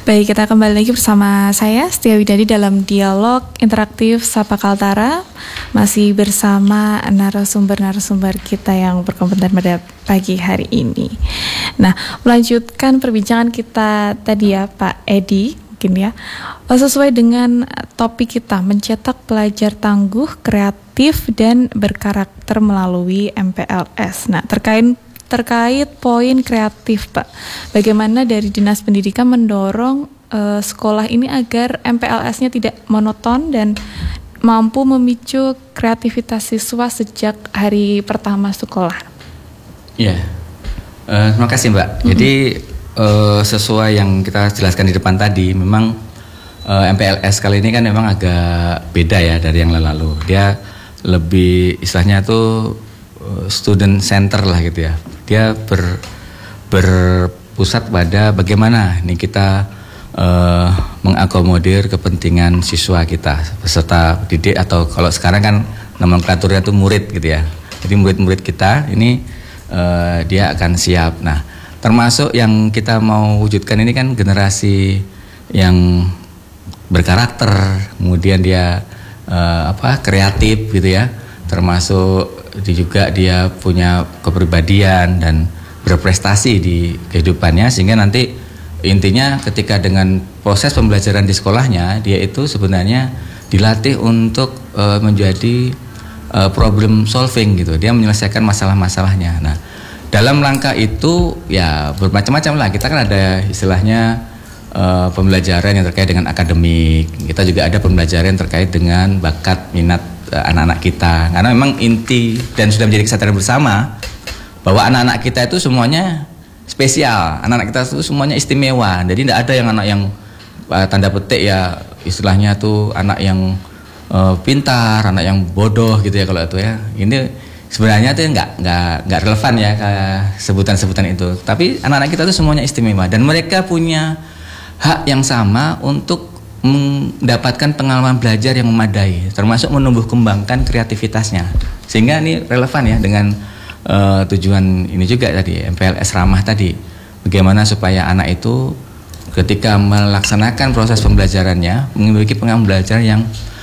Baik, kita kembali lagi bersama saya Setia Widadi dalam dialog interaktif Sapa Kaltara. Masih bersama narasumber-narasumber kita yang berkompeten pada pagi hari ini. Nah, melanjutkan perbincangan kita tadi ya Pak Edi, mungkin ya, sesuai dengan topik kita, mencetak pelajar tangguh, kreatif, dan berkarakter melalui MPLS. Nah, terkait poin kreatif Pak, bagaimana dari Dinas Pendidikan mendorong sekolah ini agar MPLS-nya tidak monoton dan mampu memicu kreativitas siswa sejak hari pertama sekolah? Iya, terima kasih Mbak. Jadi sesuai yang kita jelaskan di depan tadi, memang MPLS kali ini kan memang agak beda ya dari yang lalu. Dia lebih istilahnya tuh student center lah gitu ya. Dia berpusat pada bagaimana nih kita mengakomodir kepentingan siswa kita, peserta didik, atau kalau sekarang kan nomenklaturnya itu murid gitu ya. Jadi murid-murid kita ini dia akan siap. Nah, termasuk yang kita mau wujudkan ini kan generasi yang berkarakter, kemudian dia kreatif gitu ya. Termasuk juga dia punya kepribadian dan berprestasi di kehidupannya, sehingga nanti intinya ketika dengan proses pembelajaran di sekolahnya, dia itu sebenarnya dilatih untuk menjadi problem solving gitu. Dia menyelesaikan masalah-masalahnya. Nah, dalam rangka itu ya bermacam-macam lah. Kita kan ada istilahnya pembelajaran yang terkait dengan akademik. Kita juga ada pembelajaran yang terkait dengan bakat, minat anak-anak kita. Karena memang inti dan sudah menjadi kesadaran bersama bahwa anak-anak kita itu semuanya spesial, anak-anak kita itu semuanya istimewa. Jadi tidak ada yang anak yang tanda petik ya istilahnya tuh anak yang pintar, anak yang bodoh gitu ya kalau itu ya. Ini sebenarnya tuh nggak relevan ya sebutan-sebutan itu. Tapi anak-anak kita itu semuanya istimewa dan mereka punya hak yang sama untuk mendapatkan pengalaman belajar yang memadai, termasuk menumbuh kembangkan kreativitasnya. Sehingga ini relevan ya dengan tujuan ini juga tadi, MPLS ramah tadi. Bagaimana supaya anak itu ketika melaksanakan proses pembelajarannya memiliki pengalaman belajar yang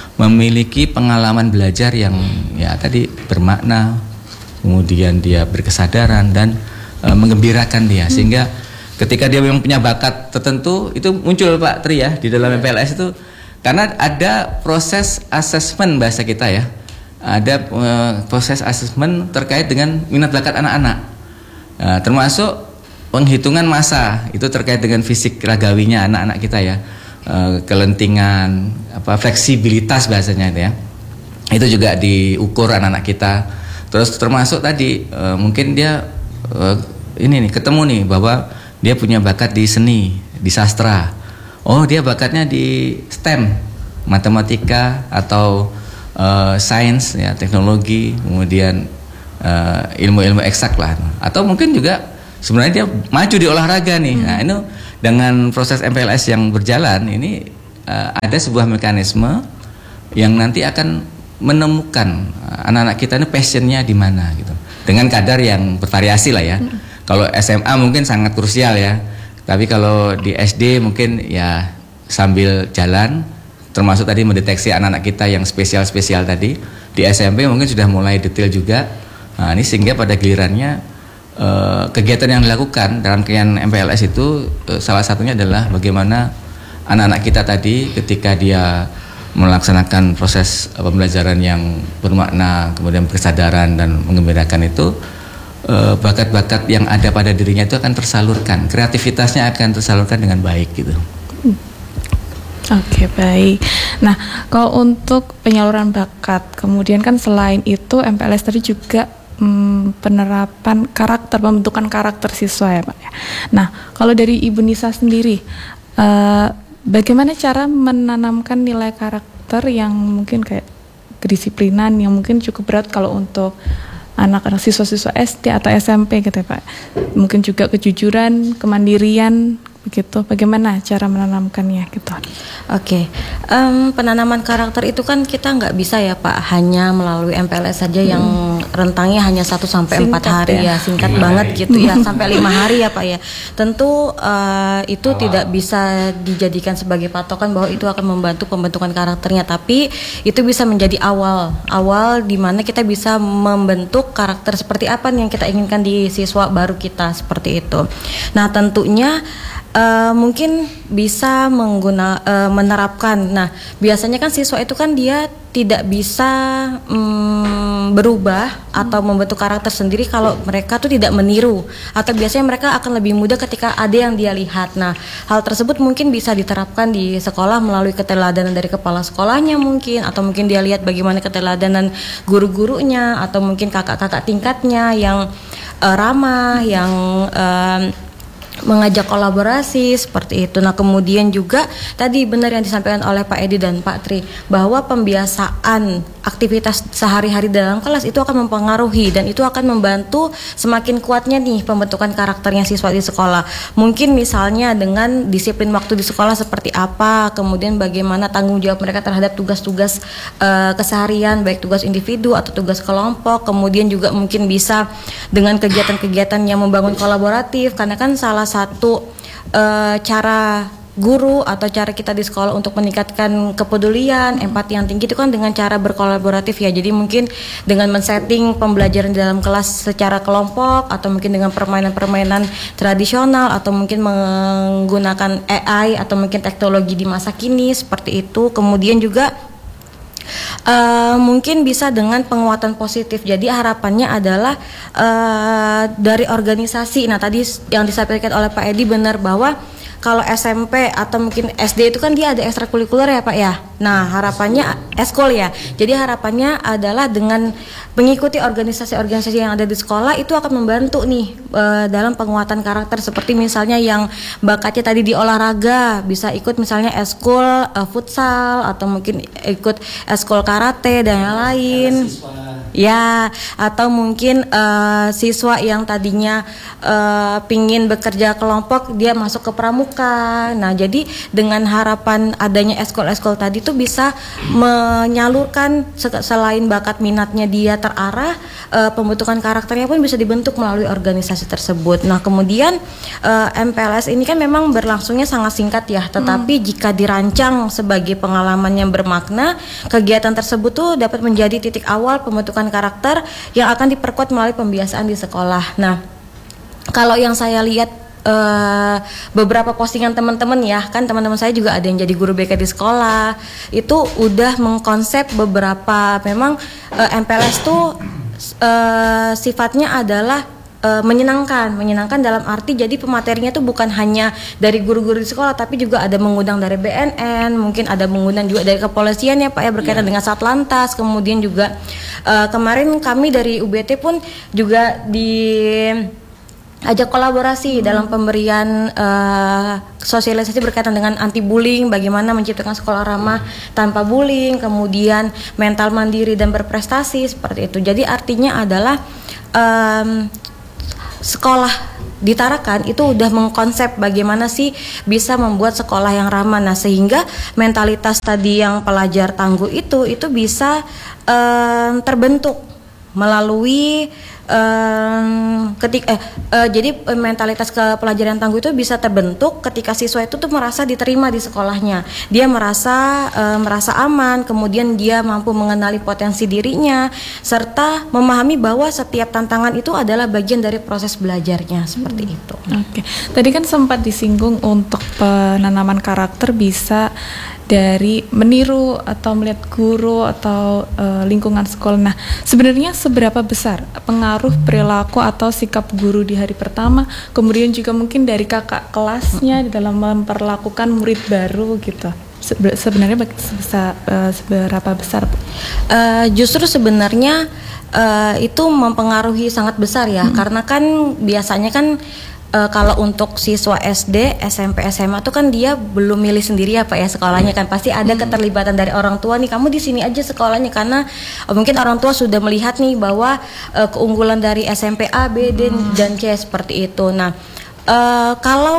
ya tadi bermakna, kemudian dia berkesadaran dan menggembirakan dia, sehingga ketika dia memang punya bakat tertentu itu muncul Pak Tri ya di dalam MPLS itu, karena ada proses asesmen bahasa kita ya, ada proses asesmen terkait dengan minat bakat anak-anak, termasuk penghitungan masa itu terkait dengan fisik ragawinya anak-anak kita ya, kelentingan, fleksibilitas bahasanya itu ya, itu juga diukur anak-anak kita. Terus termasuk tadi mungkin dia ini nih ketemu nih bahwa dia punya bakat di seni, di sastra. Oh, dia bakatnya di STEM, matematika atau sains ya, teknologi, kemudian ilmu-ilmu eksak lah. Atau mungkin juga sebenarnya dia maju di olahraga nih. Nah, ini dengan proses MPLS yang berjalan ini ada sebuah mekanisme yang nanti akan menemukan anak-anak kita ini passionnya di mana gitu. Dengan kadar yang bervariasi lah ya. Kalau SMA mungkin sangat krusial ya, tapi kalau di SD mungkin ya sambil jalan, termasuk tadi mendeteksi anak-anak kita yang spesial-spesial tadi. Di SMP mungkin sudah mulai detail juga. Nah, ini sehingga pada gilirannya kegiatan yang dilakukan dalam rangkaian MPLS itu salah satunya adalah bagaimana anak-anak kita tadi ketika dia melaksanakan proses pembelajaran yang bermakna, kemudian berkesadaran dan menggembirakan itu, bakat-bakat yang ada pada dirinya itu akan tersalurkan, kreativitasnya akan tersalurkan dengan baik gitu. Oke, baik. Nah, kalau untuk penyaluran bakat, kemudian kan selain itu MPLS tadi juga penerapan karakter, pembentukan karakter siswa ya Pak. Nah, kalau dari Ibu Nisa sendiri, bagaimana cara menanamkan nilai karakter yang mungkin kayak kedisiplinan yang mungkin cukup berat kalau untuk anak-anak siswa-siswa SD atau SMP gitu ya Pak. Mungkin juga kejujuran, kemandirian, begitu. Bagaimana cara menanamkannya gitu? Oke, penanaman karakter itu kan kita nggak bisa ya Pak, hanya melalui MPLS saja yang rentangnya hanya 1 sampai 4 hari ya, singkat banget gitu ya, sampai 5 hari ya Pak ya. Tentu itu tidak bisa dijadikan sebagai patokan bahwa itu akan membantu pembentukan karakternya, tapi itu bisa menjadi awal di mana kita bisa membentuk karakter seperti apa yang kita inginkan di siswa baru kita, seperti itu. Nah tentunya mungkin bisa menerapkan. Nah, biasanya kan siswa itu kan dia tidak bisa berubah atau membentuk karakter sendiri kalau mereka tuh tidak meniru, atau biasanya mereka akan lebih mudah ketika ada yang dia lihat. Nah, hal tersebut mungkin bisa diterapkan di sekolah melalui keteladanan dari kepala sekolahnya mungkin, atau mungkin dia lihat bagaimana keteladanan guru-gurunya, atau mungkin kakak-kakak tingkatnya yang ramah, yang mengajak kolaborasi seperti itu. Nah kemudian juga tadi benar yang disampaikan oleh Pak Edi dan Pak Tri, bahwa pembiasaan aktivitas sehari-hari dalam kelas itu akan mempengaruhi, dan itu akan membantu semakin kuatnya nih pembentukan karakternya siswa di sekolah. Mungkin misalnya dengan disiplin waktu di sekolah seperti apa, kemudian bagaimana tanggung jawab mereka terhadap tugas-tugas keseharian, baik tugas individu atau tugas kelompok. Kemudian juga mungkin bisa dengan kegiatan-kegiatan yang membangun kolaboratif, karena kan salah satu cara guru atau cara kita di sekolah untuk meningkatkan kepedulian, empati yang tinggi itu kan dengan cara berkolaboratif ya. Jadi mungkin dengan men-setting pembelajaran di dalam kelas secara kelompok, atau mungkin dengan permainan-permainan tradisional, atau mungkin menggunakan AI atau mungkin teknologi di masa kini seperti itu. Kemudian juga mungkin bisa dengan penguatan positif. Jadi harapannya adalah dari organisasi. Nah tadi yang disampaikan oleh Pak Edi benar, bahwa kalau SMP atau mungkin SD itu kan dia ada ekstrakurikuler ya Pak ya. Nah harapannya eskul ya. Jadi harapannya adalah dengan mengikuti organisasi-organisasi yang ada di sekolah itu akan membantu nih dalam penguatan karakter. Seperti misalnya yang bakatnya tadi di olahraga, bisa ikut misalnya eskul futsal, atau mungkin ikut eskul karate dan yang lain. Ya, atau mungkin siswa yang tadinya pingin bekerja kelompok, dia masuk ke pramuka. Nah, jadi dengan harapan adanya eskul-eskul tadi tuh bisa menyalurkan selain bakat minatnya dia terarah, pembentukan karakternya pun bisa dibentuk melalui organisasi tersebut. Nah, kemudian MPLS ini kan memang berlangsungnya sangat singkat ya, tetapi jika dirancang sebagai pengalaman yang bermakna, kegiatan tersebut tuh dapat menjadi titik awal pembentukan karakter yang akan diperkuat melalui pembiasaan di sekolah. Nah, kalau yang saya lihat beberapa postingan teman-teman ya, kan teman-teman saya juga ada yang jadi guru BK di sekolah, itu udah mengkonsep beberapa, memang MPLS tuh sifatnya adalah menyenangkan dalam arti jadi pematerinya tuh bukan hanya dari guru-guru di sekolah, tapi juga ada mengundang dari BNN, mungkin ada mengundang juga dari kepolisian ya Pak ya, berkaitan dengan Satlantas. Kemudian juga kemarin kami dari UBT pun juga ajak kolaborasi dalam pemberian sosialisasi berkaitan dengan anti bullying, bagaimana menciptakan sekolah ramah tanpa bullying, kemudian mental mandiri dan berprestasi seperti itu. Jadi artinya adalah sekolah di Tarakan itu udah mengkonsep bagaimana sih bisa membuat sekolah yang ramah. Nah, sehingga mentalitas tadi yang pelajar tangguh itu bisa terbentuk melalui jadi mentalitas kepelajaran tangguh itu bisa terbentuk ketika siswa itu tuh merasa diterima di sekolahnya. Dia merasa aman, kemudian dia mampu mengenali potensi dirinya, serta memahami bahwa setiap tantangan itu adalah bagian dari proses belajarnya, seperti itu. Oke. Tadi kan sempat disinggung untuk penanaman karakter bisa dari meniru atau melihat guru atau lingkungan sekolah. Nah, sebenarnya seberapa besar pengaruh perilaku atau sikap guru di hari pertama, kemudian juga mungkin dari kakak kelasnya di dalam memperlakukan murid baru gitu. Sebenarnya seberapa besar? Justru sebenarnya itu mempengaruhi sangat besar ya, karena kan biasanya kan kalau untuk siswa SD, SMP, SMA tuh kan dia belum milih sendiri ya Pak ya sekolahnya kan, pasti ada keterlibatan dari orang tua nih, kamu di sini aja sekolahnya, karena mungkin orang tua sudah melihat nih bahwa keunggulan dari SMP A, B, D dan C seperti itu. Nah, kalau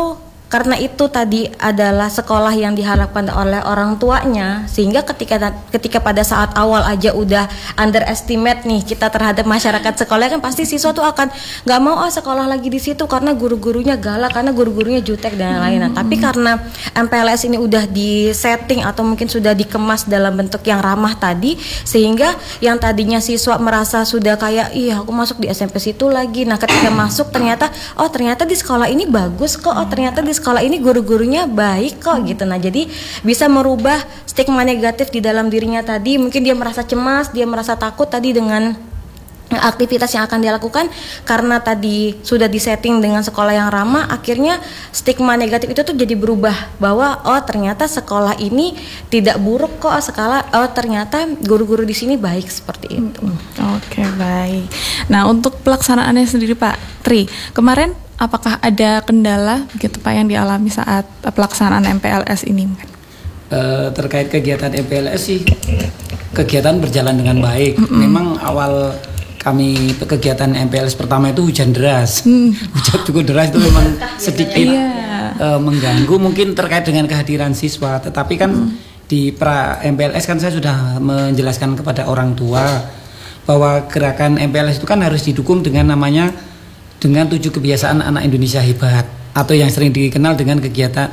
karena itu tadi adalah sekolah yang diharapkan oleh orang tuanya, sehingga ketika pada saat awal aja udah underestimate nih kita terhadap masyarakat sekolah, kan pasti siswa tuh akan nggak mau sekolah lagi di situ karena guru-gurunya galak, karena guru-gurunya jutek dan lain-lain. Tapi karena MPLS ini udah disetting atau mungkin sudah dikemas dalam bentuk yang ramah tadi, sehingga yang tadinya siswa merasa sudah kayak iya aku masuk di SMP situ lagi. Nah ketika masuk ternyata di sekolah ini bagus kok, ternyata di sekolah ini guru-gurunya baik kok gitu. Nah jadi bisa merubah stigma negatif di dalam dirinya tadi. Mungkin dia merasa cemas, dia merasa takut tadi dengan aktivitas yang akan dia lakukan, karena tadi sudah disetting dengan sekolah yang ramah. Akhirnya stigma negatif itu tuh jadi berubah, bahwa ternyata sekolah ini tidak buruk kok, ternyata guru-guru di sini baik, seperti itu. Oke, baik. Nah untuk pelaksanaannya sendiri Pak Tri, kemarin apakah ada kendala begitu Pak yang dialami saat pelaksanaan MPLS ini? Terkait kegiatan MPLS sih, kegiatan berjalan dengan baik. Memang awal kami kegiatan MPLS pertama itu hujan deras. Hujan cukup deras itu memang sedikit mengganggu mungkin terkait dengan kehadiran siswa. Tetapi kan di pra MPLS kan saya sudah menjelaskan kepada orang tua bahwa gerakan MPLS itu kan harus didukung dengan namanya dengan 7 kebiasaan anak Indonesia hebat, atau yang sering dikenal dengan kegiatan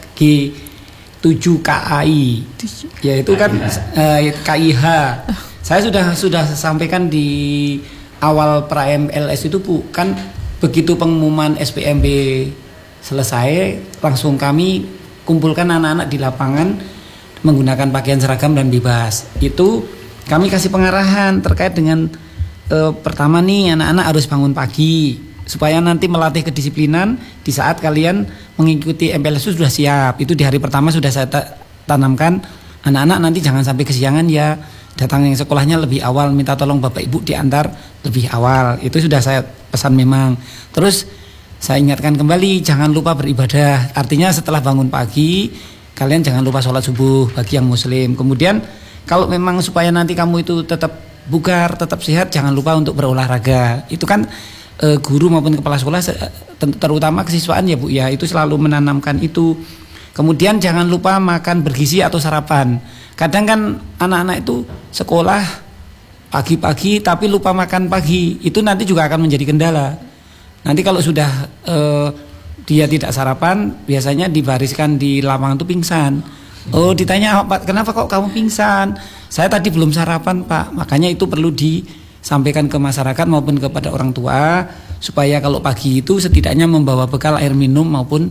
G7 KAI, yaitu kan KIH. Saya sudah sampaikan di awal pra MPLS itu Bu, kan begitu pengumuman SPMB selesai langsung kami kumpulkan anak-anak di lapangan menggunakan pakaian seragam dan bebas. Itu kami kasih pengarahan terkait dengan pertama nih, anak-anak harus bangun pagi supaya nanti melatih kedisiplinan di saat kalian mengikuti MPLS itu sudah siap. Itu di hari pertama sudah saya tanamkan, anak-anak nanti jangan sampai kesiangan ya, datang yang sekolahnya lebih awal, minta tolong Bapak Ibu diantar lebih awal. Itu sudah saya pesan memang. Terus saya ingatkan kembali, jangan lupa beribadah. Artinya setelah bangun pagi kalian jangan lupa sholat subuh bagi yang muslim. Kemudian kalau memang supaya nanti kamu itu tetap bugar, tetap sehat, jangan lupa untuk berolahraga. Itu kan guru maupun kepala sekolah terutama kesiswaan ya Bu ya, itu selalu menanamkan itu. Kemudian jangan lupa makan bergizi atau sarapan. Kadang kan anak-anak itu sekolah pagi-pagi tapi lupa makan pagi, itu nanti juga akan menjadi kendala. Nanti kalau sudah dia tidak sarapan, biasanya dibariskan di lapangan itu pingsan. Ditanya Pak, kenapa kok kamu pingsan? Saya tadi belum sarapan Pak. Makanya itu perlu disampaikan ke masyarakat maupun kepada orang tua, supaya kalau pagi itu setidaknya membawa bekal air minum maupun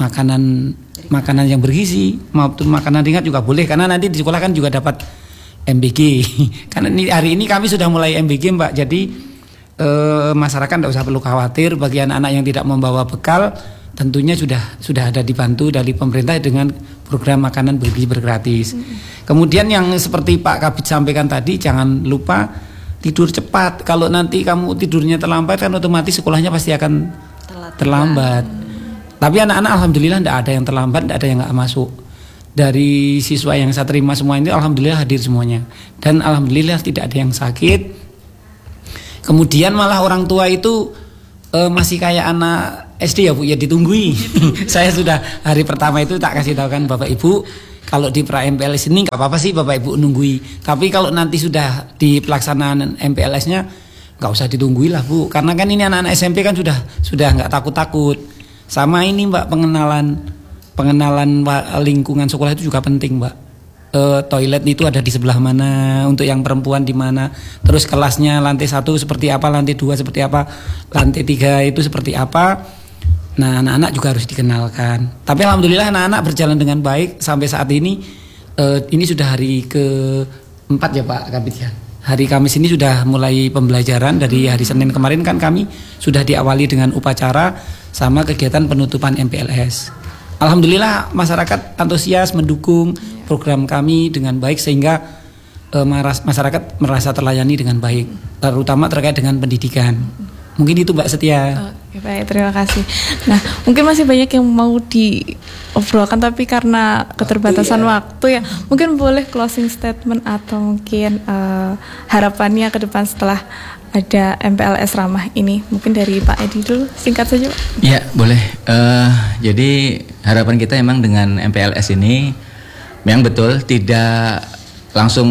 makanan yang bergizi, maupun makanan ringan juga boleh, karena nanti di sekolah kan juga dapat MBG. Karena hari ini kami sudah mulai MBG Mbak, jadi masyarakat tidak usah perlu khawatir. Bagi anak-anak yang tidak membawa bekal, tentunya sudah ada dibantu dari pemerintah dengan program makanan bergizi bergratis. Kemudian yang seperti Pak Kabid sampaikan tadi, jangan lupa tidur cepat. Kalau nanti kamu tidurnya terlambat kan otomatis sekolahnya pasti akan terlambat. Tapi anak-anak alhamdulillah tidak ada yang terlambat, tidak ada yang nggak masuk. Dari siswa yang saya terima semua ini alhamdulillah hadir semuanya. Dan alhamdulillah tidak ada yang sakit. Kemudian malah orang tua itu masih kayak anak SD ya Bu, ya ditungguin. Saya sudah hari pertama itu tak kasih tahu kan Bapak Ibu, kalau di pra MPLS ini nggak apa-apa sih Bapak Ibu nunggui. Tapi kalau nanti sudah di pelaksanaan MPLS-nya nggak usah ditungguin lah Bu, karena kan ini anak-anak SMP kan sudah nggak takut-takut. Sama ini Mbak, pengenalan lingkungan sekolah itu juga penting Mbak. Toilet itu ada di sebelah mana, untuk yang perempuan di mana, terus kelasnya lantai 1 seperti apa, lantai 2 seperti apa, lantai 3 itu seperti apa. Nah anak-anak juga harus dikenalkan. Tapi alhamdulillah anak-anak berjalan dengan baik sampai saat ini. Ini sudah hari ke-4 ya Pak Kabid ya. Hari Kamis ini sudah mulai pembelajaran. Dari hari Senin kemarin kan kami sudah diawali dengan upacara sama kegiatan penutupan MPLS. Alhamdulillah masyarakat antusias mendukung program kami dengan baik, sehingga masyarakat merasa terlayani dengan baik, terutama terkait dengan pendidikan. Mungkin itu Mbak Setia. Oke, baik, terima kasih. Nah, mungkin masih banyak yang mau diobrolkan, tapi karena keterbatasan waktu ya, mungkin boleh closing statement atau mungkin harapannya ke depan setelah ada MPLS Ramah ini? Mungkin dari Pak Edi dulu, singkat saja Pak. Ya, boleh. Jadi harapan kita emang dengan MPLS ini memang betul tidak langsung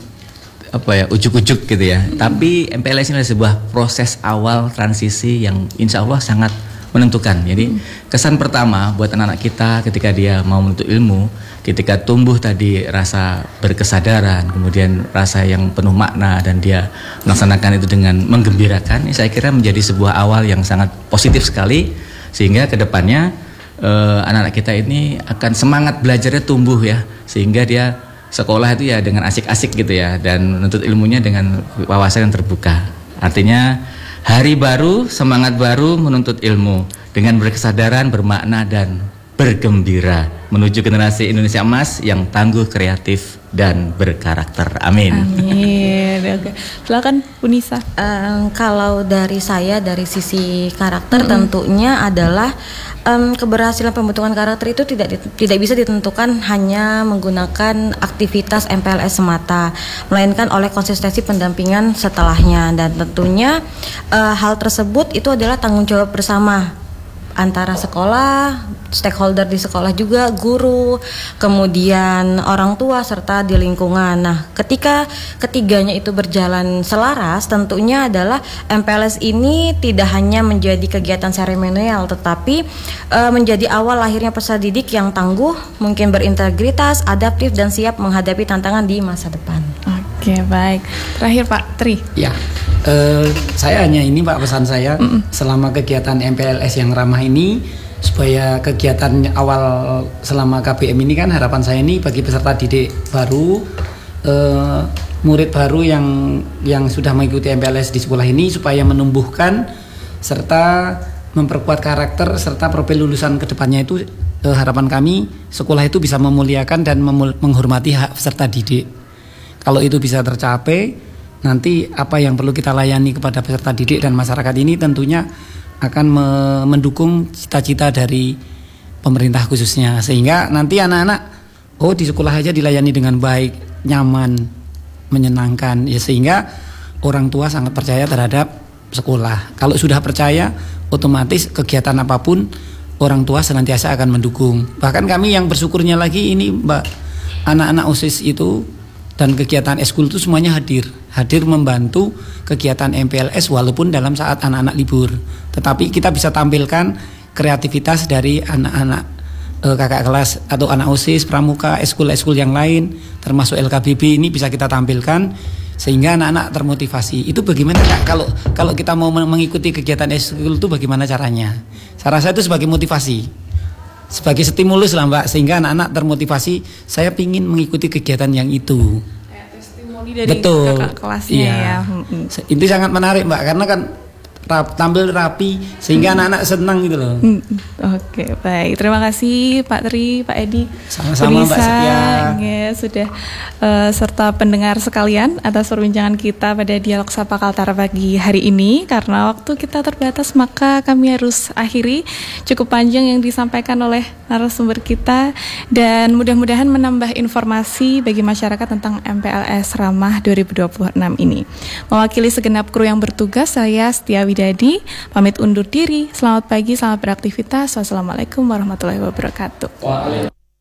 ujuk-ujuk gitu ya. Tapi MPLS ini adalah sebuah proses awal transisi yang insya Allah sangat menentukan. Jadi kesan pertama buat anak-anak kita ketika dia mau menuntut ilmu, ketika tumbuh tadi rasa berkesadaran, kemudian rasa yang penuh makna dan dia melaksanakan itu dengan menggembirakan, ini saya kira menjadi sebuah awal yang sangat positif sekali, sehingga kedepannya anak-anak kita ini akan semangat belajarnya tumbuh ya, sehingga dia sekolah itu ya dengan asik-asik gitu ya, dan menuntut ilmunya dengan wawasan yang terbuka. Artinya hari baru, semangat baru menuntut ilmu dengan berkesadaran, bermakna dan bergembira menuju generasi Indonesia emas yang tangguh, kreatif dan berkarakter. Amin. Amin. Oke. Silakan Bu Nisa. Kalau dari saya dari sisi karakter tentunya adalah keberhasilan pembentukan karakter itu tidak bisa ditentukan hanya menggunakan aktivitas MPLS semata, melainkan oleh konsistensi pendampingan setelahnya, dan tentunya hal tersebut itu adalah tanggung jawab bersama antara sekolah, stakeholder di sekolah juga, guru, kemudian orang tua serta di lingkungan. Nah, ketika ketiganya itu berjalan selaras, tentunya adalah MPLS ini tidak hanya menjadi kegiatan seremonial, tetapi menjadi awal lahirnya peserta didik yang tangguh, mungkin berintegritas, adaptif dan siap menghadapi tantangan di masa depan. Oke, baik. Terakhir Pak Tri. Ya, saya hanya ini Pak, pesan saya selama kegiatan MPLS yang ramah ini, supaya kegiatan awal selama KBM ini kan harapan saya ini bagi peserta didik baru, murid baru yang sudah mengikuti MPLS di sekolah ini, supaya menumbuhkan serta memperkuat karakter serta profil lulusan kedepannya itu, harapan kami sekolah itu bisa memuliakan dan menghormati hak peserta didik. Kalau itu bisa tercapai, nanti apa yang perlu kita layani kepada peserta didik dan masyarakat ini tentunya akan mendukung cita-cita dari pemerintah khususnya, sehingga nanti anak-anak di sekolah aja dilayani dengan baik, nyaman, menyenangkan ya, sehingga orang tua sangat percaya terhadap sekolah. Kalau sudah percaya, otomatis kegiatan apapun orang tua senantiasa akan mendukung. Bahkan kami yang bersyukurnya lagi ini Mbak, anak-anak OSIS itu dan kegiatan eskul itu semuanya hadir membantu kegiatan MPLS walaupun dalam saat anak-anak libur. Tetapi kita bisa tampilkan kreativitas dari anak-anak kakak kelas atau anak OSIS, pramuka, eskul-eskul yang lain, termasuk LKBB ini bisa kita tampilkan sehingga anak-anak termotivasi. Itu bagaimana Kak kalau kita mau mengikuti kegiatan eskul itu bagaimana caranya? Saya rasa itu sebagai motivasi, sebagai stimulus lah Mbak, sehingga anak-anak termotivasi, saya ingin mengikuti kegiatan yang itu. Dari betul, kakak kelasnya ya. Itu sangat menarik Mbak, karena kan tampil rapi sehingga anak-anak senang gitu loh. Oke, baik. Terima kasih Pak Tri, Pak Edi, sama-sama Mbak Setia. Ya, sudah serta pendengar sekalian atas perbincangan kita pada Dialog Sapa Kaltara pagi hari ini. Karena waktu kita terbatas, maka kami harus akhiri. Cukup panjang yang disampaikan oleh narasumber kita, dan mudah-mudahan menambah informasi bagi masyarakat tentang MPLS Ramah 2026 ini. Mewakili segenap kru yang bertugas, saya Setia Widadi pamit undur diri. Selamat pagi, selamat beraktivitas. Wassalamualaikum warahmatullahi wabarakatuh.